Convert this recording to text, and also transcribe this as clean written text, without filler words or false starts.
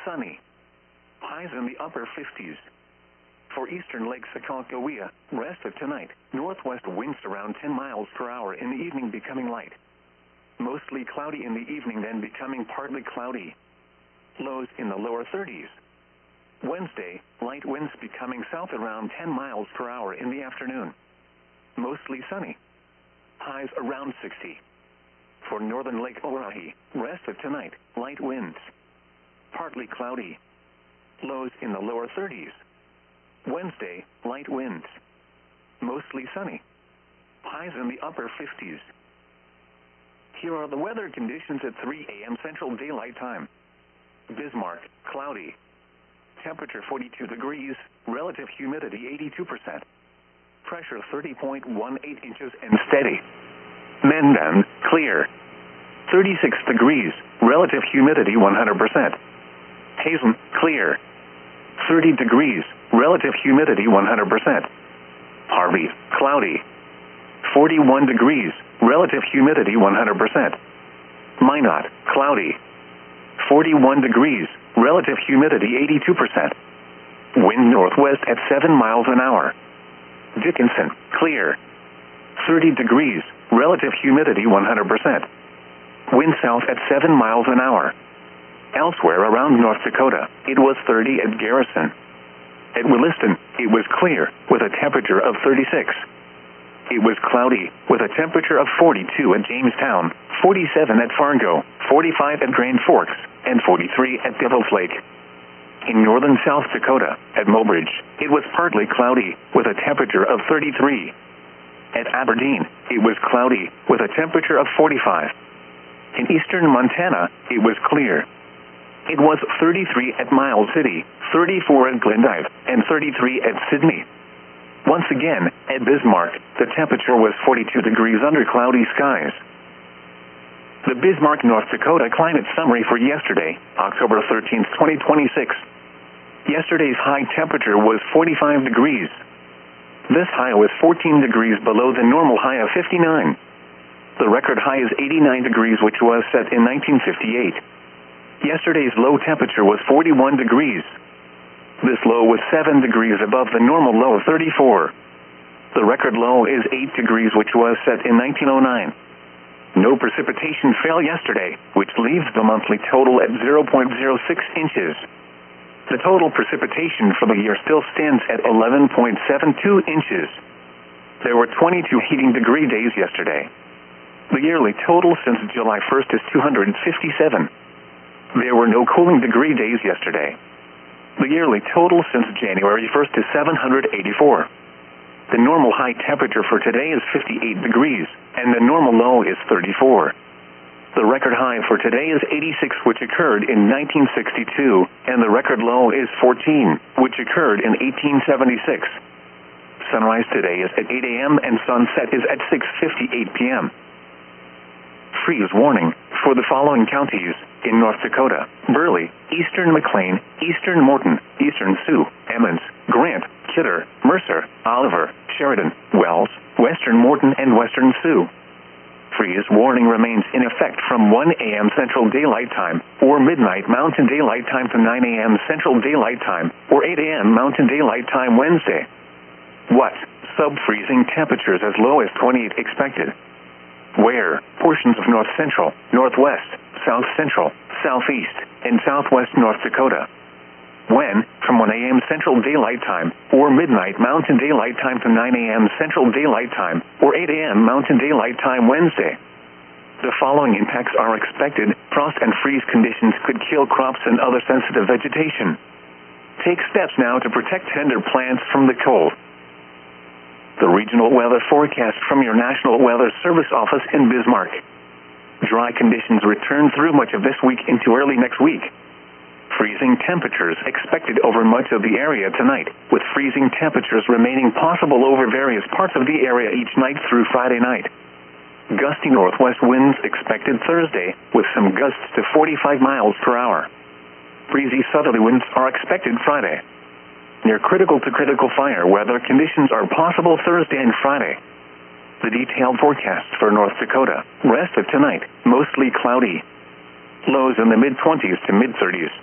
sunny. Highs in the upper 50s. For eastern Lake Sacagawea, rest of tonight, northwest winds around 10 miles per hour in the evening becoming light. Mostly cloudy in the evening, then becoming partly cloudy. Lows in the lower 30s. Wednesday, light winds becoming south around 10 miles per hour in the afternoon. Mostly sunny. Highs around 60. For northern Lake Oahe, rest of tonight, light winds. Partly cloudy. Lows in the lower 30s. Wednesday, light winds. Mostly sunny. Highs in the upper 50s. Here are the weather conditions at 3 a.m. Central Daylight Time. Bismarck, cloudy. Temperature 42 degrees, relative humidity 82%. Pressure 30.18 inches and steady. Mandan, clear. 36 degrees, relative humidity 100%. Hazen, clear. 30 degrees, relative humidity 100%. Harvey, cloudy. 41 degrees, relative humidity 100%. Minot, cloudy. 41 degrees, relative humidity 82%. Wind northwest at 7 miles an hour. Dickinson, clear. 30 degrees, relative humidity 100%. Wind south at 7 miles an hour. Elsewhere around North Dakota, it was 30 at Garrison. At Williston, it was clear, with a temperature of 36. It was cloudy, with a temperature of 42 at Jamestown, 47 at Fargo, 45 at Grand Forks, and 43 at Devil's Lake. In northern South Dakota, at Mobridge, it was partly cloudy, with a temperature of 33. At Aberdeen, it was cloudy, with a temperature of 45. In eastern Montana, it was clear. It was 33 at Miles City, 34 at Glendive, and 33 at Sydney. Once again, at Bismarck, the temperature was 42 degrees under cloudy skies. The Bismarck, North Dakota climate summary for yesterday, October 13, 2026. Yesterday's high temperature was 45 degrees. This high was 14 degrees below the normal high of 59. The record high is 89 degrees, which was set in 1958. Yesterday's low temperature was 41 degrees. This low was 7 degrees above the normal low of 34. The record low is 8 degrees, which was set in 1909. No precipitation fell yesterday, which leaves the monthly total at 0.06 inches. The total precipitation for the year still stands at 11.72 inches. There were 22 heating degree days yesterday. The yearly total since July 1st is 257. There were no cooling degree days yesterday. The yearly total since January 1st is 784. The normal high temperature for today is 58 degrees, and the normal low is 34. The record high for today is 86, which occurred in 1962, and the record low is 14, which occurred in 1876. Sunrise today is at 8 a.m. and sunset is at 6:58 p.m. Freeze warning for the following counties in North Dakota: Burley, eastern McLean, eastern Morton, eastern Sioux, Emmons, Grant, Kidder, Mercer, Oliver, Sheridan, Wells, western Morton, and western Sioux. Freeze warning remains in effect from 1 a.m. Central Daylight Time, or midnight Mountain Daylight Time to 9 a.m. Central Daylight Time, or 8 a.m. Mountain Daylight Time Wednesday. What? Sub-freezing temperatures as low as 28 expected. Where? Portions of North Central, Northwest, South Central, Southeast, and Southwest North Dakota. When? From 1 a.m. Central Daylight Time, or midnight Mountain Daylight Time to 9 a.m. Central Daylight Time, or 8 a.m. Mountain Daylight Time Wednesday. The following impacts are expected. Frost and freeze conditions could kill crops and other sensitive vegetation. Take steps now to protect tender plants from the cold. The regional weather forecast from your National Weather Service office in Bismarck. Dry conditions return through much of this week into early next week. Freezing temperatures expected over much of the area tonight, with freezing temperatures remaining possible over various parts of the area each night through Friday night. Gusty northwest winds expected Thursday, with some gusts to 45 miles per hour. Breezy southerly winds are expected Friday. Near critical to critical fire weather conditions are possible Thursday and Friday. The detailed forecast for North Dakota: rest of tonight, mostly cloudy. Lows in the mid-20s to mid-30s.